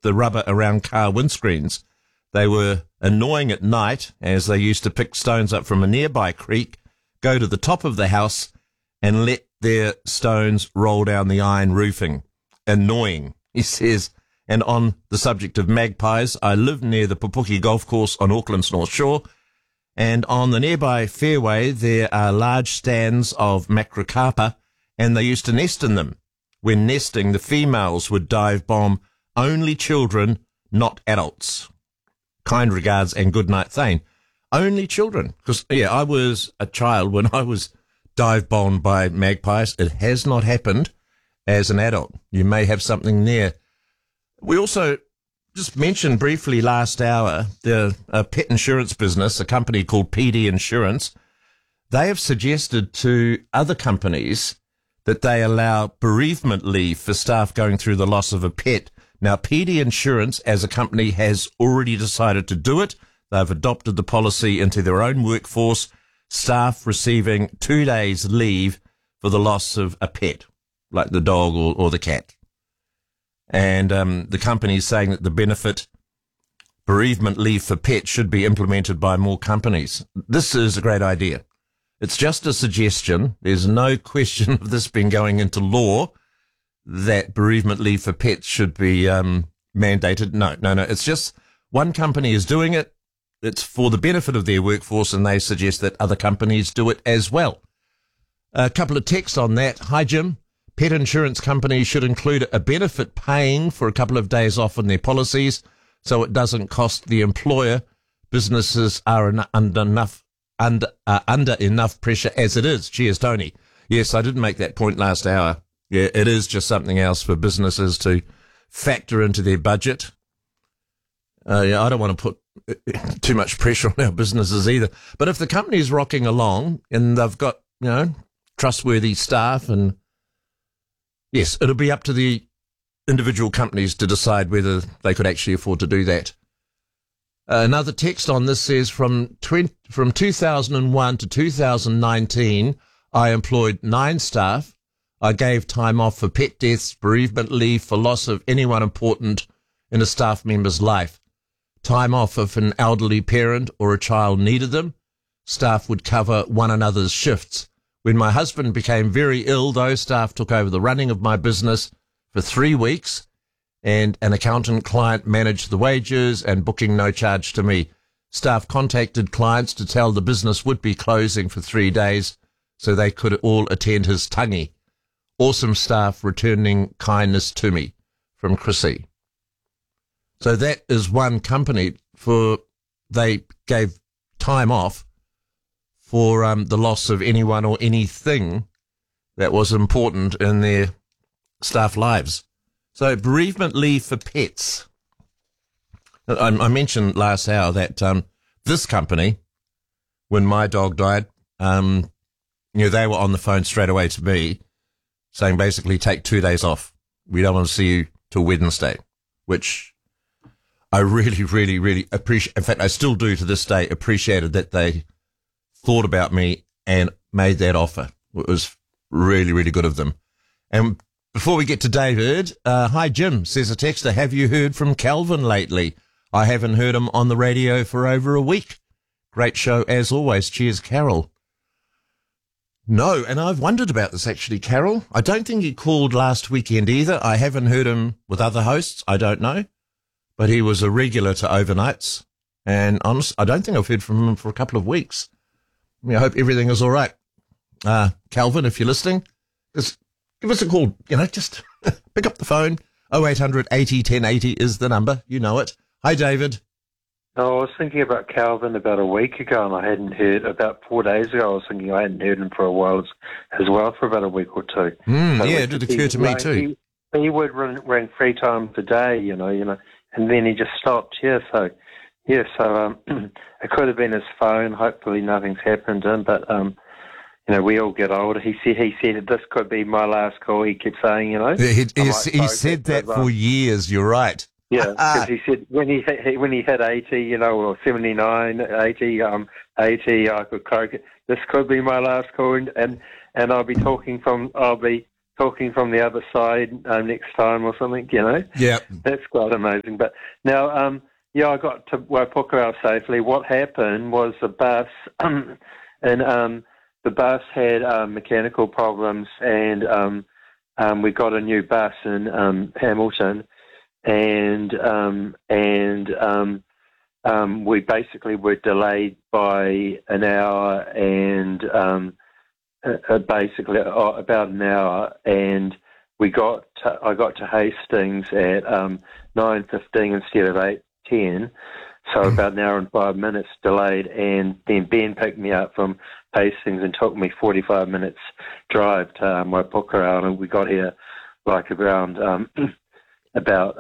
the rubber around car windscreens. They were annoying at night as they used to pick stones up from a nearby creek, go to the top of the house and let their stones roll down the iron roofing. Annoying, he says. And on the subject of magpies, I live near the Pupuki Golf Course on Auckland's North Shore, and on the nearby fairway there are large stands of macrocarpa, and they used to nest in them. When nesting, the females would dive bomb only children, not adults. Kind regards and good night, Thane. Only children. Because, I was a child when I was dive bombed by magpies. It has not happened as an adult. You may have something there. We also just mentioned briefly last hour the pet insurance business, a company called PD Insurance. They have suggested to other companies that they allow bereavement leave for staff going through the loss of a pet. Now, PD Insurance as a company has already decided to do it. They've adopted the policy into their own workforce, staff receiving 2 days leave for the loss of a pet, like the dog or the cat. And the company is saying that the benefit bereavement leave for pets should be implemented by more companies. This is a great idea. It's just a suggestion. There's no question of this being going into law that bereavement leave for pets should be mandated. No. It's just one company is doing it. It's for the benefit of their workforce, and they suggest that other companies do it as well. A couple of texts on that. Hi, Jim. Pet insurance companies should include a benefit paying for a couple of days off in their policies so it doesn't cost the employer. Businesses are under enough pressure as it is. Cheers, Tony. Yes, I didn't make that point last hour. Yeah, it is just something else for businesses to factor into their budget. I don't want to put too much pressure on our businesses either. But if the company's rocking along and they've got, trustworthy staff, and yes, it'll be up to the individual companies to decide whether they could actually afford to do that. Another text on this says from 2001 to 2019, I employed 9 staff. I gave time off for pet deaths, bereavement leave for loss of anyone important in a staff member's life. Time off if an elderly parent or a child needed them. Staff would cover one another's shifts. When my husband became very ill, those staff took over the running of my business for 3 weeks, and an accountant client managed the wages and booking no charge to me. Staff contacted clients to tell the business would be closing for 3 days so they could all attend his tangi. Awesome staff returning kindness to me. From Chrissy. So that is one company they gave time off for the loss of anyone or anything that was important in their staff lives. So bereavement leave for pets. I mentioned last hour that this company, when my dog died, they were on the phone straight away to me saying basically take 2 days off. We don't want to see you till Wednesday, which I really, really, really appreciate. In fact, I still do to this day, appreciated that they thought about me and made that offer. It was really, really good of them. And before we get to David, hi, Jim, says a texter. Have you heard from Calvin lately? I haven't heard him on the radio for over a week. Great show as always. Cheers, Carol. No, and I've wondered about this actually, Carol. I don't think he called last weekend either. I haven't heard him with other hosts. I don't know. But he was a regular to overnights. And honestly, I don't think I've heard from him for a couple of weeks. I hope everything is all right. Calvin, if you're listening, just give us a call. Just pick up the phone. 0800 80 1080 is the number. You know it. Hi, David. Oh, I was thinking about Calvin about a week ago, and I hadn't heard, about 4 days ago, I was thinking I hadn't heard him for a while as well, for about a week or two. So it did occur to me too. He would ring 3 times a day, and then he just stopped, so it could have been his phone. Hopefully nothing's happened to him, but, we all get older. He said this could be my last call, he kept saying, He said that for years, you're right. Yeah, because he said when he hit 80, or 79, 80, I could croak it. This could be my last call, and I'll be talking from talking from the other side next time or something, you know. Yeah. That's quite amazing. But now, I got to Waipukurau safely. What happened was the bus, and the bus had mechanical problems, and we got a new bus in Hamilton, and we basically were delayed by an hour, and basically about an hour, and I got to Hastings at 9:15 instead of 8:10, so about an hour and 5 minutes delayed, and then Ben picked me up from Hastings and took me 45 minutes drive to Waipukurau, and we got here like around about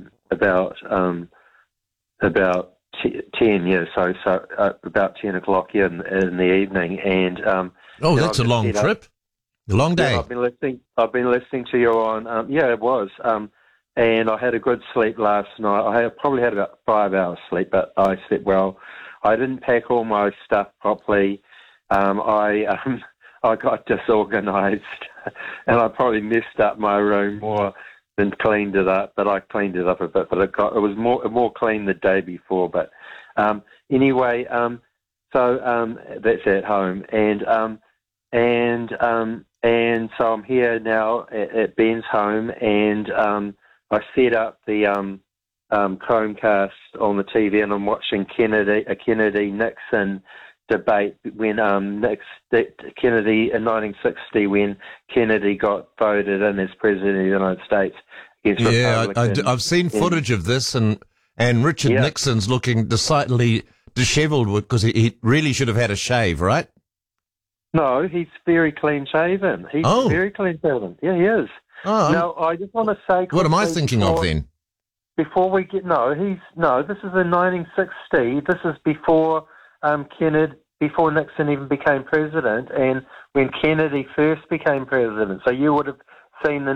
10, so about 10 o'clock in the evening, and that's a long trip, a long day. Yeah, I've been listening to you on. It was, and I had a good sleep last night. I probably had about 5 hours sleep, but I slept well. I didn't pack all my stuff properly. I got disorganized, and I probably messed up my room more than cleaned it up. But I cleaned it up a bit. But it was more clean the day before. But anyway, so that's at home, and so I'm here now at Ben's home, and I set up the Chromecast on the TV, and I'm watching a Kennedy-Nixon debate when Kennedy in 1960, when Kennedy got voted in as president of the United States against Republicans. I've seen footage of this, and Richard Nixon's looking decidedly dishevelled because he really should have had a shave, right? No, he's very clean shaven. He's very clean shaven. Yeah, he is. Now, I just want to say... What am I thinking of then? Before we get... this is in 1960. This is before before Nixon even became president, and when Kennedy first became president. So you would have seen the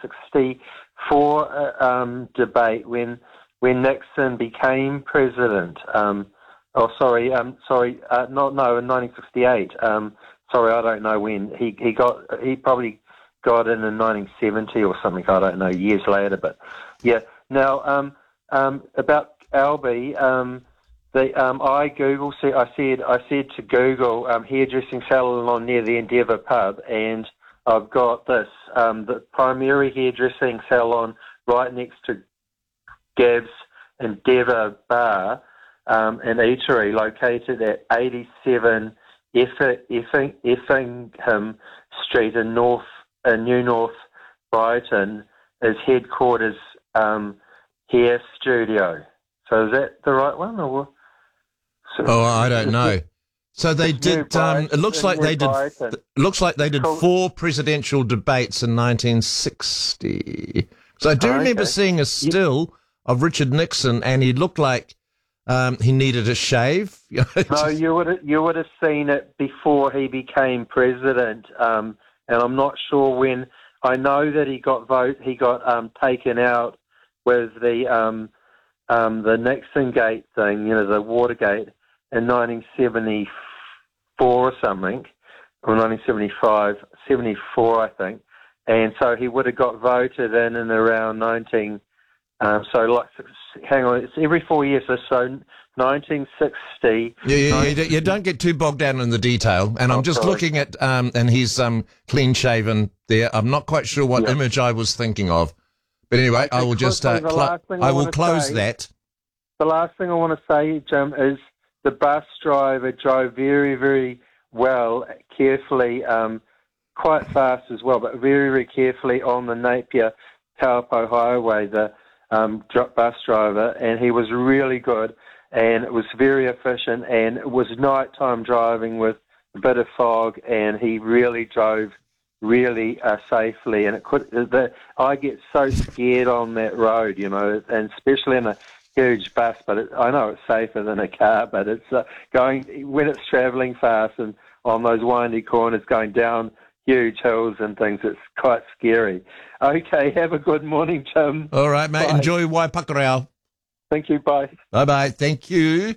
1964 debate when Nixon became president. In 1968. Sorry, I don't know when. He probably got in 1970 or something. I don't know, years later. But yeah. Now about Albie, I said to Google hairdressing salon near the Endeavour pub, and I've got this the primary hairdressing salon right next to Gav's Endeavour bar and eatery, located at 87 Effingham Street in New North Brighton, is headquarters hair studio. So is that the right one, or? I don't know. So they did. It looks like they did. Looks like they did 4 presidential debates in 1960. So I do remember seeing a still of Richard Nixon, and he looked like he needed a shave. No, you would have seen it before he became president, and I'm not sure when. I know that he got taken out with the Nixon Gate thing, the Watergate, in 1974 or something, or 1975, 74, I think. And so he would have got voted in around it's every 4 years or so, 1960. You don't get too bogged down in the detail. And I'm just looking at, and he's clean shaven there. I'm not quite sure what image I was thinking of. But anyway, I will just, I will close that. The last thing I want to say, Jim, is the bus driver drove very, very well, carefully, quite fast as well, but very, very carefully on the Napier-Taupo Highway, the bus driver, and he was really good, and it was very efficient, and it was nighttime driving with a bit of fog, and he really drove really safely, and I get so scared on that road, and especially in a huge bus, but I know it's safer than a car, but it's when it's travelling fast and on those windy corners going down huge hills and things, it's quite scary. Okay, have a good morning, Tim. All right, mate. Bye. Enjoy Waipukurau. Thank you. Bye. Bye-bye. Thank you.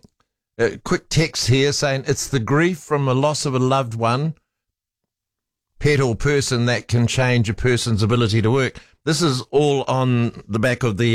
Quick text here saying it's the grief from a loss of a loved one. pet or person that can change a person's ability to work. This is all on the back of the